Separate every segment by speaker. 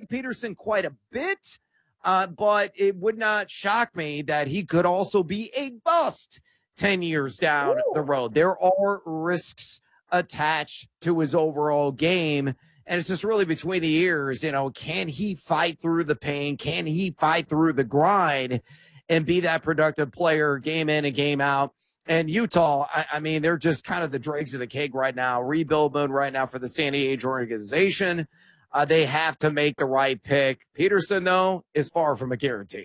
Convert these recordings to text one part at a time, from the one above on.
Speaker 1: like Peterson quite a bit, but it would not shock me that he could also be a bust 10 years down the road. There are risks attached to his overall game. And it's just really between the ears, can he fight through the pain? Can he fight through the grind and be that productive player game in and game out? And Utah, I mean, they're just kind of the dregs of the cake right now. Rebuild mode right now for the Standing Age organization. They have to make the right pick. Peterson, though, is far from a guarantee.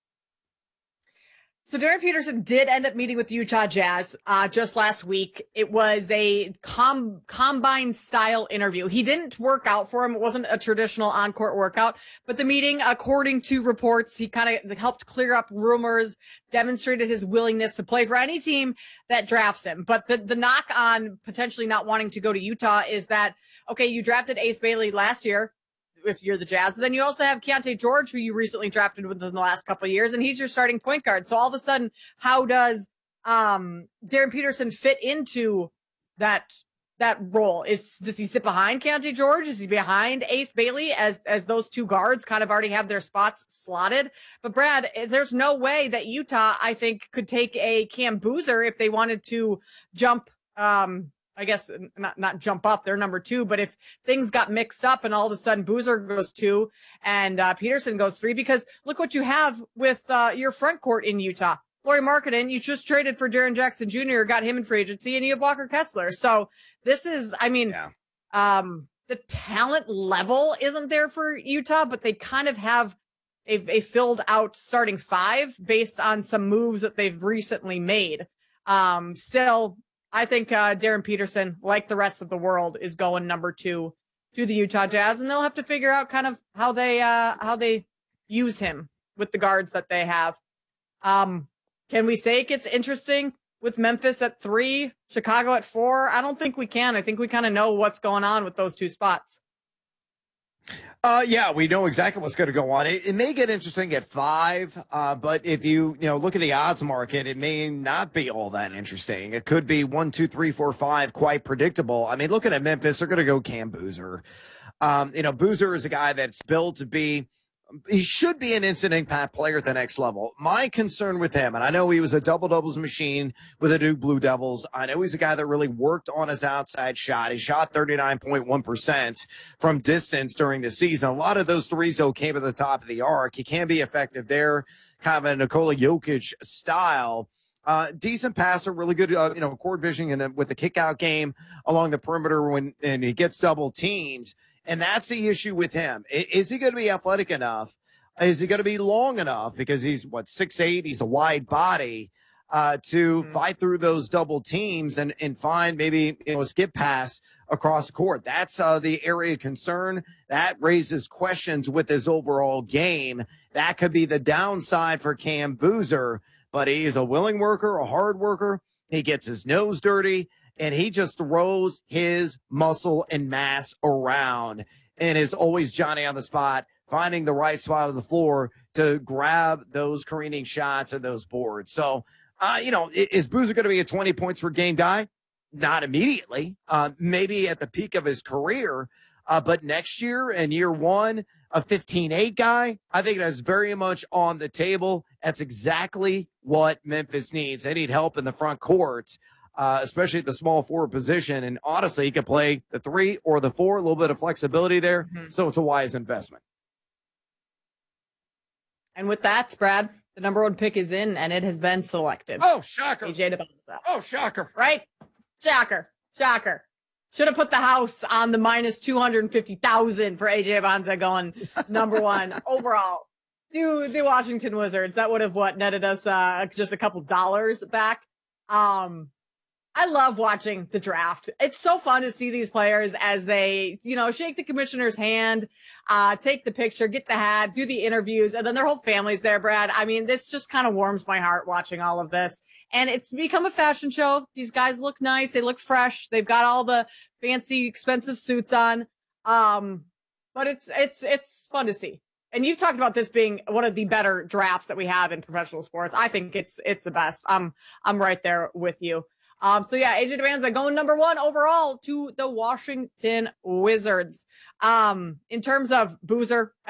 Speaker 2: So Darren Peterson did end up meeting with the Utah Jazz just last week. It was a combine-style interview. He didn't work out for him. It wasn't a traditional on-court workout. But the meeting, according to reports, he kind of helped clear up rumors, demonstrated his willingness to play for any team that drafts him. But the knock on potentially not wanting to go to Utah is that, okay, you drafted Ace Bailey last year, if you're the Jazz. And then you also have Keontae George, who you recently drafted within the last couple of years, and he's your starting point guard. So all of a sudden, how does Darren Peterson fit into that role? Does he sit behind Keontae George? Is he behind Ace Bailey as those two guards kind of already have their spots slotted? But Brad, there's no way that Utah, I think, could take a Cam Boozer if they wanted to jump I guess not jump up, they're number 2, but if things got mixed up and all of a sudden Boozer goes 2 and Peterson goes 3, because look what you have with your front court in Utah. Lauri Markkanen, you just traded for Jaren Jackson Jr., got him in free agency, and you have Walker Kessler. So this is, the talent level isn't there for Utah, but they kind of have a filled out starting 5 based on some moves that they've recently made. Still, I think Darren Peterson, like the rest of the world, is going number 2 to the Utah Jazz, and they'll have to figure out kind of how they use him with the guards that they have. Can we say it gets interesting with Memphis at 3, Chicago at 4? I don't think we can. I think we kind of know what's going on with those 2 spots.
Speaker 1: Yeah, we know exactly what's going to go on. It may get interesting at 5, but if you look at the odds market, it may not be all that interesting. It could be 1, 2, 3, 4, 5, quite predictable. I mean, looking at Memphis, they're going to go Cam Boozer. Boozer is a guy that's built to be. He should be an instant impact player at the next level. My concern with him, and I know he was a double-doubles machine with the Duke Blue Devils. I know he's a guy that really worked on his outside shot. He shot 39.1% from distance during the season. A lot of those threes, though, came at the top of the arc. He can be effective there, kind of a Nikola Jokic style. Decent passer, really good, court vision and with the kick-out game along the perimeter and he gets double teamed. And that's the issue with him. Is he going to be athletic enough? Is he going to be long enough? Because he's 6'8", he's a wide body, to fight through those double teams and find maybe, a skip pass across the court. That's the area of concern. That raises questions with his overall game. That could be the downside for Cam Boozer, but he's a willing worker, a hard worker. He gets his nose dirty. And he just throws his muscle and mass around and is always Johnny on the spot, finding the right spot of the floor to grab those careening shots and those boards. So, is Boozer going to be a 20 points per game guy? Not immediately, maybe at the peak of his career. But next year and year 1, a 15-8 guy, I think that's very much on the table. That's exactly what Memphis needs. They need help in the front court. Especially at the small forward position. And honestly, he could play the 3 or the 4, a little bit of flexibility there. Mm-hmm. So it's a wise investment.
Speaker 2: And with that, Brad, the number 1 pick is in, and it has been selected.
Speaker 1: Oh, shocker.
Speaker 2: AJ Dybala.
Speaker 1: Oh, shocker.
Speaker 2: Right? Shocker. Should have put the house on the minus 250,000 for AJ Bonza going number 1 overall to the Washington Wizards. That would have netted us just a couple dollars back. I love watching the draft. It's so fun to see these players as they, shake the commissioner's hand, take the picture, get the hat, do the interviews, and then their whole family's there, Brad. I mean, this just kind of warms my heart watching all of this. And it's become a fashion show. These guys look nice. They look fresh. They've got all the fancy, expensive suits on. But it's fun to see. And you've talked about this being one of the better drafts that we have in professional sports. I think it's the best. I'm right there with you. So yeah, AJ Dybala going number 1 overall to the Washington Wizards. In terms of Boozer,